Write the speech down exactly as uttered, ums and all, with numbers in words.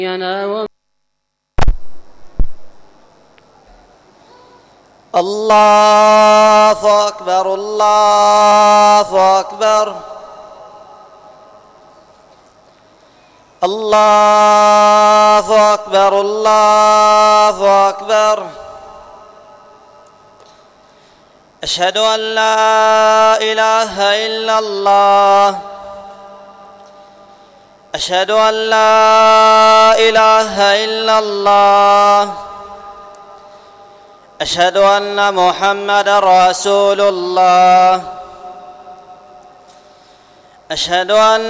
وم... الله أكبر الله أكبر الله أكبر الله أكبر. أشهد أن لا إله إلا الله أشهد أن لا إله إلا الله أشهد أن محمدًا رسول الله أشهد أن